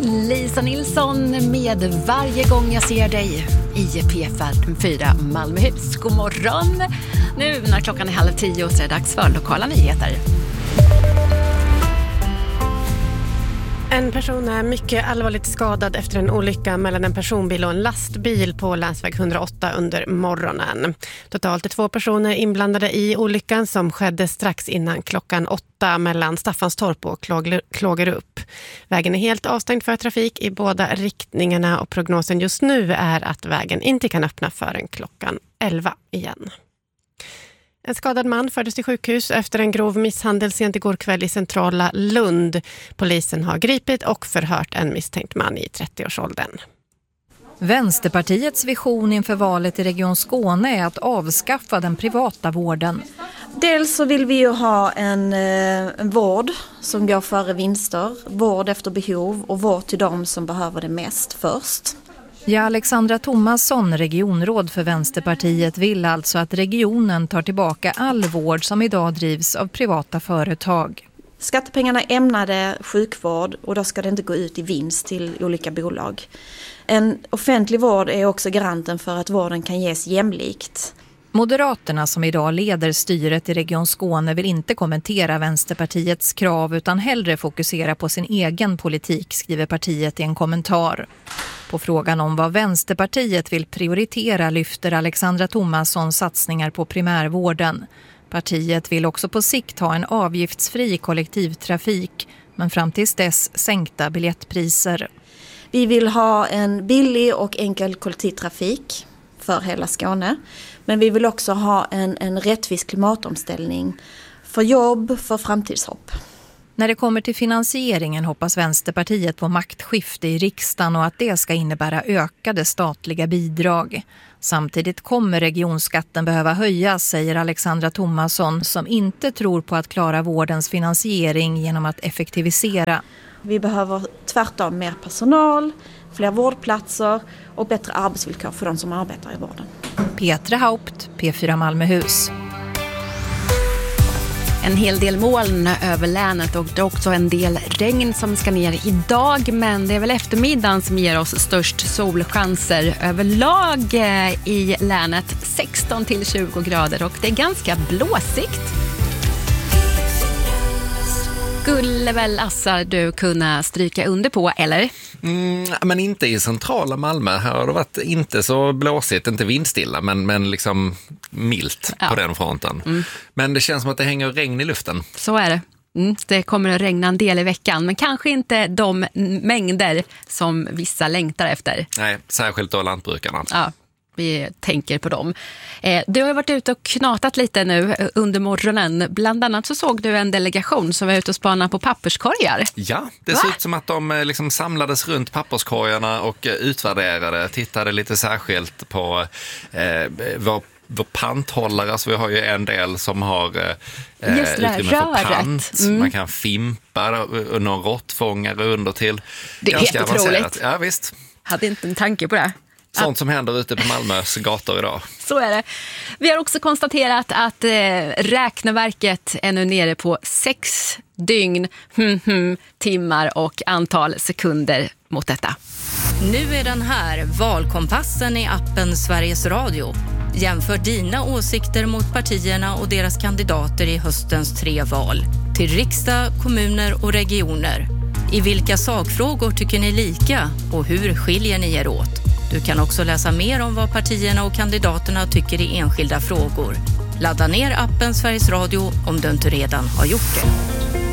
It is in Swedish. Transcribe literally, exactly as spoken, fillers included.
Lisa Nilsson med Varje gång jag ser dig i P fyra Malmöhus. God morgon! Nu när klockan är halv tio så är det dags för lokala nyheter. En person är mycket allvarligt skadad efter en olycka mellan en personbil och en lastbil på länsväg hundraåtta under morgonen. Totalt är två personer inblandade i olyckan som skedde strax innan klockan åtta mellan Staffanstorp och Klågerup. Vägen är helt avstängd för trafik i båda riktningarna och prognosen just nu är att vägen inte kan öppna förrän klockan elva igen. En skadad man fördes till sjukhus efter en grov misshandel sent igår kväll i centrala Lund. Polisen har gripit och förhört en misstänkt man i trettioårsåldern. Vänsterpartiets vision inför valet i Region Skåne är att avskaffa den privata vården. Dels så vill vi ju ha en, en vård som går före vinster, vård efter behov och vård till de som behöver det mest först. Ja, Alexandra Thomasson, regionråd för Vänsterpartiet, vill alltså att regionen tar tillbaka all vård som idag drivs av privata företag. Skattepengarna är ämnade sjukvård och då ska det inte gå ut i vinst till olika bolag. En offentlig vård är också garanten för att vården kan ges jämlikt. Moderaterna som idag leder styret i Region Skåne vill inte kommentera Vänsterpartiets krav utan hellre fokusera på sin egen politik, skriver partiet i en kommentar. På frågan om vad Vänsterpartiet vill prioritera lyfter Alexandra Thomasson satsningar på primärvården. Partiet vill också på sikt ha en avgiftsfri kollektivtrafik, men fram tills dess sänkta biljettpriser. Vi vill ha en billig och enkel kollektivtrafik för hela Skåne. Men vi vill också ha en, en rättvis klimatomställning för jobb, för framtidshopp. När det kommer till finansieringen hoppas Vänsterpartiet på maktskifte i riksdagen och att det ska innebära ökade statliga bidrag. Samtidigt kommer regionskatten behöva höjas, säger Alexandra Thomasson, som inte tror på att klara vårdens finansiering genom att effektivisera. Vi behöver tvärtom mer personal, fler vårdplatser och bättre arbetsvillkor för de som arbetar i vården. Petra Haupt, P fyra Malmöhus. En hel del moln över länet och det är också en del regn som ska ner idag, men det är väl eftermiddagen som ger oss störst solchanser överlag i länet, sexton till tjugo grader, och det är ganska blåsigt. Skulle väl Assar du kunna stryka under på, eller? Mm, men inte i centrala Malmö. Här har det varit inte så blåsigt, inte vindstilla, men, men liksom milt ja. På den fronten. Mm. Men det känns som att det hänger regn i luften. Så är det. Mm, det kommer att regna en del i veckan, men kanske inte de mängder som vissa längtar efter. Nej, särskilt då lantbrukarna. Ja. Vi tänker på dem. Eh, du har varit ute och knatat lite nu under morgonen. Bland annat så såg du en delegation som var ute och spanade på papperskorgar. Ja, det Va? ser ut som att de liksom samlades runt papperskorgarna och utvärderade. Tittade lite särskilt på eh, vår, vår panthållare. Alltså vi har ju en del som har eh, Just det, utrymme röret. för pant. Mm. Man kan fimpa och någon råttfångare under till. Det är helt otroligt. Ja, visst. Hade inte en tanke på det. Sånt som händer ute på Malmös gator idag. Så är det. Vi har också konstaterat att eh, räkneverket är nu nere på sex dygn, hmm, hmm, timmar och antal sekunder mot detta. Nu är den här, valkompassen i appen Sveriges Radio. Jämför dina åsikter mot partierna och deras kandidater i höstens tre val. Till riksdag, kommuner och regioner. I vilka sakfrågor tycker ni lika och hur skiljer ni er åt? Du kan också läsa mer om vad partierna och kandidaterna tycker i enskilda frågor. Ladda ner appen Sveriges Radio om du inte redan har gjort det.